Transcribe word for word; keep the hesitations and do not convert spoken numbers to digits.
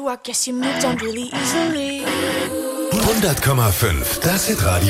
you, I guess you moved on really easily. hundert Komma fünf, das Hitradio.